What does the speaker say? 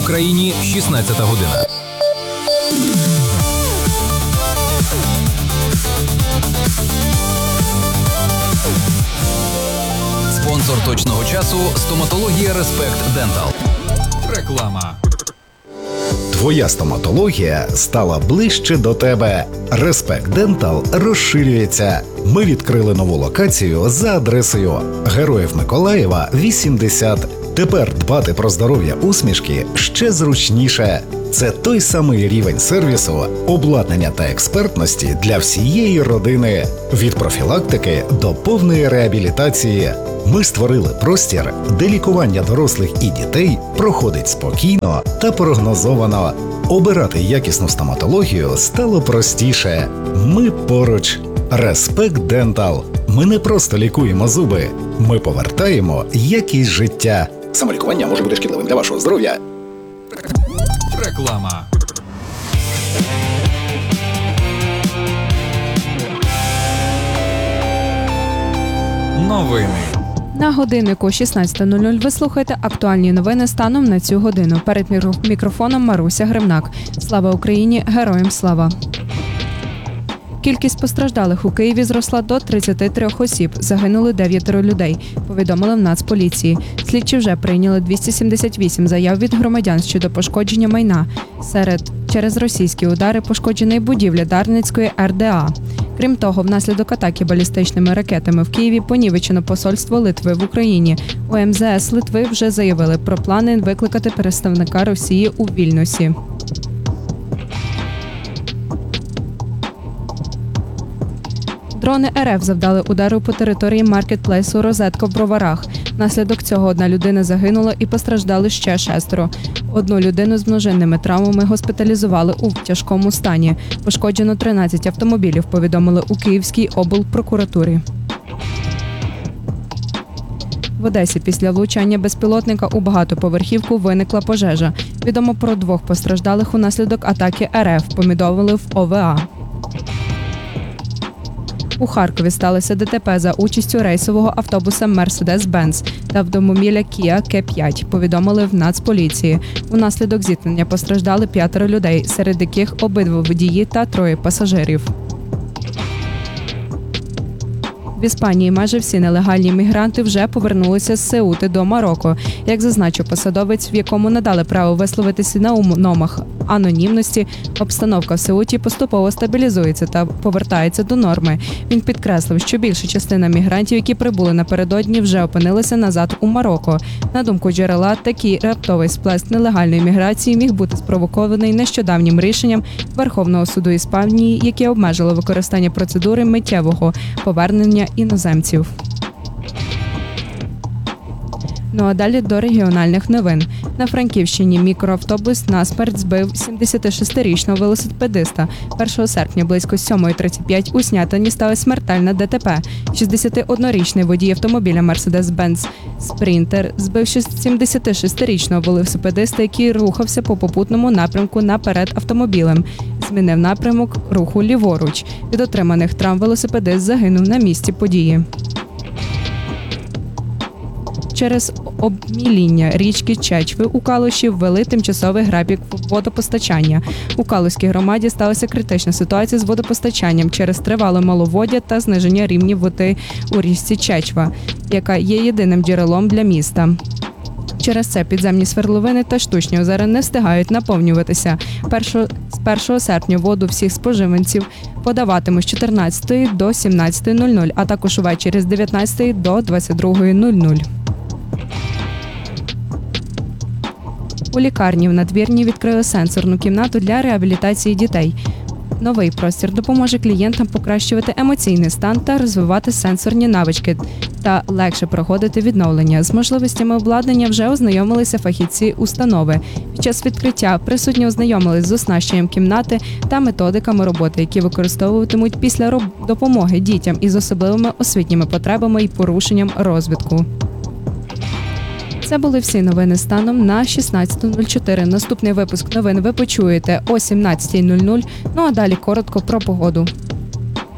Україні 16 година. Спонсор точного часу – стоматологія Респект Дентал. Реклама. Твоя стоматологія стала ближче до тебе. Респект Дентал розширюється. Ми відкрили нову локацію за адресою Героїв Миколаєва, 80. Тепер дбати про здоров'я усмішки ще зручніше. Це той самий рівень сервісу, обладнання та експертності для всієї родини. Від профілактики до повної реабілітації. Ми створили простір, де лікування дорослих і дітей проходить спокійно та прогнозовано. Обирати якісну стоматологію стало простіше. Ми поруч. Респект Дентал. Ми не просто лікуємо зуби. Ми повертаємо якість життя. Самолікування може бути шкідливим для вашого здоров'я. Реклама. Новини. На годиннику 16:00 ви слухаєте актуальні новини станом на цю годину. Перед мікрофоном Маруся Гримнак. Слава Україні! Героям слава! Кількість постраждалих у Києві зросла до 33 осіб. Загинули 9 людей, повідомили в Нацполіції. Слідчі вже прийняли 278 заяв від громадян щодо пошкодження майна. Через російські удари пошкоджена будівля Дарницької РДА. Крім того, внаслідок атаки балістичними ракетами в Києві понівечено посольство Литви в Україні. У МЗС Литви вже заявили про плани викликати представника Росії у Вільнюсі. Дрони РФ завдали удару по території маркетплейсу «Розетка» в Броварах. Внаслідок цього одна людина загинула і постраждали ще 6. Одну людину з множинними травмами госпіталізували у тяжкому стані. Пошкоджено 13 автомобілів, повідомили у Київській облпрокуратурі. В Одесі після влучання безпілотника у багатоповерхівку виникла пожежа. Відомо про 2 постраждалих унаслідок атаки РФ, повідомили в ОВА. У Харкові сталося ДТП за участю рейсового автобуса «Мерседес-Бенц» та автомобіля «Кія К5», повідомили в Нацполіції. Унаслідок зіткнення постраждали 5 людей, серед яких обидва водії та 3 пасажирів. В Іспанії майже всі нелегальні мігранти вже повернулися з Сеути до Марокко. Як зазначив посадовець, в якому надали право висловитися на умовах анонімності, обстановка в Сеуті поступово стабілізується та повертається до норми. Він підкреслив, що більша частина мігрантів, які прибули напередодні, вже опинилися назад у Марокко. На думку джерела, такий раптовий сплеск нелегальної міграції міг бути спровокований нещодавнім рішенням Верховного суду Іспанії, яке обмежило використання процедури миттєвого повернення іноземців. Ну а далі до регіональних новин. На Франківщині мікроавтобус насмерть збив 76-річного велосипедиста. 1 серпня близько 7:35 у Снятині сталося смертельне ДТП. 61-річний водій автомобіля Mercedes-Benz Sprinter збив 76-річного велосипедиста, який рухався по попутному напрямку наперед автомобілем. Змінив напрямок руху ліворуч. Від отриманих травм велосипедист загинув на місці події. Через обміління річки Чечви у Калуші ввели тимчасовий графік водопостачання. У Калузькій громаді сталася критична ситуація з водопостачанням через тривале маловоддя та зниження рівня води у річці Чечва, яка є єдиним джерелом для міста. Через це підземні свердловини та штучні озера не встигають наповнюватися. З 1 серпня воду всіх споживанців подаватимуть з 14 до 17:00, а також увечері з 19 до 22:00. У лікарні в Надвірні відкрили сенсорну кімнату для реабілітації дітей. Новий простір допоможе клієнтам покращувати емоційний стан та розвивати сенсорні навички та легше проходити відновлення. З можливостями обладнання вже ознайомилися фахівці установи. Під час відкриття присутні ознайомились з оснащенням кімнати та методиками роботи, які використовуватимуть після допомоги дітям із особливими освітніми потребами і порушенням розвитку. Це були всі новини станом на 16:04. Наступний випуск новин ви почуєте о 17:00. Ну а далі коротко про погоду.